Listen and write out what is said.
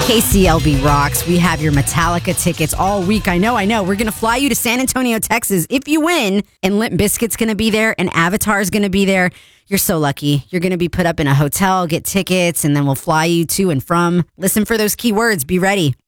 KCLB rocks. We have your Metallica tickets all week. I know. We're going to fly you to San Antonio, Texas if you win. And Limp Bizkit's going to be there and Avatar's going to be there. You're so lucky. You're going to be put up in a hotel, get tickets, and then we'll fly you to and from. Listen for those keywords. Be ready.